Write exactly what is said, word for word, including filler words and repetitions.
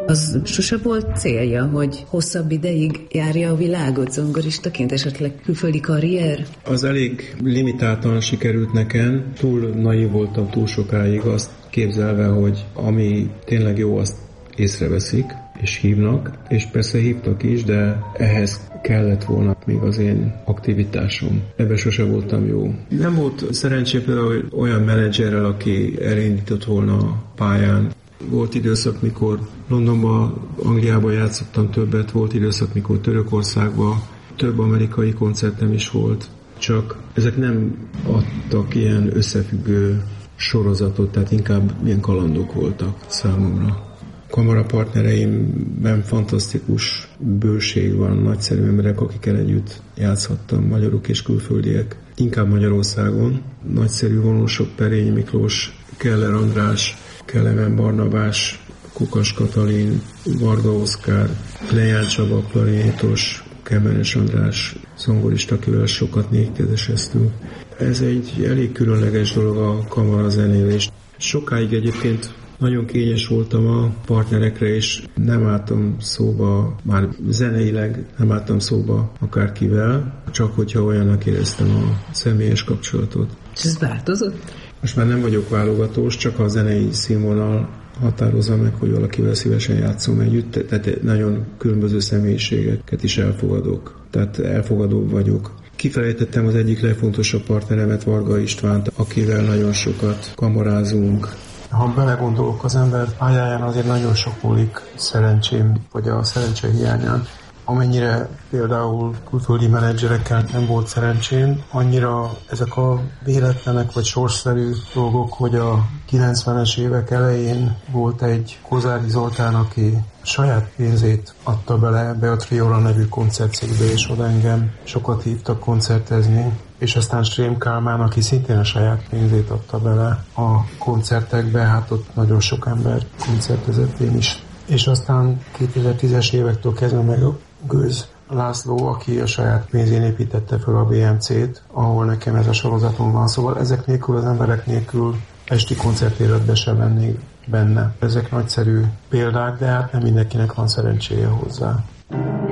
Az sose volt célja, hogy hosszabb ideig járja a világot zongoristaként, esetleg külföldi karrier? Az elég limitáltan sikerült nekem. Túl naív voltam túl sokáig, azt képzelve, hogy ami tényleg jó, azt észreveszik és hívnak, és persze hívtak is, de ehhez kellett volna még az én aktivitásom. Ebben sose voltam jó. Nem volt szerencsém például olyan menedzserrel, aki elindított volna a pályán. Volt időszak, mikor Londonban, Angliában játszottam többet, volt időszak, mikor Törökországban, több amerikai koncertem is volt, csak ezek nem adtak ilyen összefüggő sorozatot, tehát inkább ilyen kalandok voltak számomra. Kamara partnereimben fantasztikus bőség van, nagyszerű emberek, akikkel együtt játszhattam, magyarok és külföldiek. Inkább Magyarországon. Nagyszerű vonósok, Perényi Miklós, Keller András, Kelemen Barnabás, Kukas Katalin, Varga Oszkár, Leján Csaba, klarinétos, Kemenes András, zongorista, akivel sokat négykezeseztünk. Ez egy elég különleges dolog a kamara zenélés. Sokáig egyébként nagyon kényes voltam a partnerekre, és nem álltam szóba, már zeneileg nem álltam szóba akárkivel, csak hogyha olyannak éreztem a személyes kapcsolatot. És ez változott? Most már nem vagyok válogatós, csak a zenei színvonal határozza meg, hogy valakivel szívesen játszom együtt, tehát nagyon különböző személyiségeket is elfogadok. Tehát elfogadóbb vagyok. Kifelejtettem az egyik legfontosabb partneremet, Varga Istvánt, akivel nagyon sokat kamarázunk. Ha belegondolok, az ember pályáján azért nagyon sok múlik szerencsém, vagy a szerencse hiányán. Amennyire például külföldi menedzserekkel nem volt szerencsém, annyira ezek a véletlenek vagy sorsszerű dolgok, hogy a kilencvenes évek elején volt egy Kozári Zoltán, aki saját pénzét adta bele ebbe a Triola nevű koncertcégbe, és oda engem sokat hívtak koncertezni, és aztán Strém Kálmán, aki szintén a saját pénzét adta bele a koncertekbe, hát ott nagyon sok ember koncertezett, én is. És aztán kétezer-tízes évektől kezdve meg a Gőz László, aki a saját pénzén építette fel a bé em cét, ahol nekem ez a sorozatom van. Szóval ezek nélkül, az emberek nélkül esti koncertéletbe sem lennék benne. Ezek nagyszerű példák, de hát nem mindenkinek van szerencséje hozzá.